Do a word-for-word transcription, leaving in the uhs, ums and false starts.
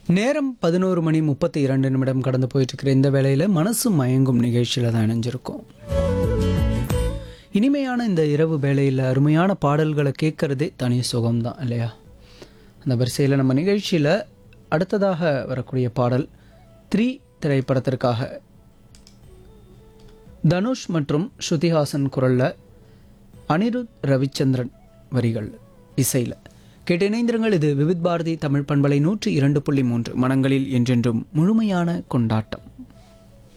நேரம் பதினோரு மணி முப்பத்தி இரண்டு நிமிடம் கடந்து போயிட்டுருக்கிற இந்த வேளையில் மனசு மயங்கும் நிகழ்ச்சியில் தான் இணைஞ்சிருக்கோம். இனிமையான இந்த இரவு வேளையில் அருமையான பாடல்களை கேட்குறதே தனி சுகம்தான் இல்லையா? அந்த வரிசையில் நம்ம நிகழ்ச்சியில் அடுத்ததாக வரக்கூடிய பாடல் த்ரீ திரைப்படத்திற்காக தனுஷ் மற்றும் ஸ்ருதிஹாசன் குரலில் அனிருத் ரவிச்சந்திரன் வரிகள் இசையில் கேட்டு இணைந்திருங்கள். இது விவித் பாரதி தமிழ் பண்பலை நூற்றி இரண்டு புள்ளி மூன்று மனங்களில் என்றென்றும் முழுமையான கொண்டாட்டம்.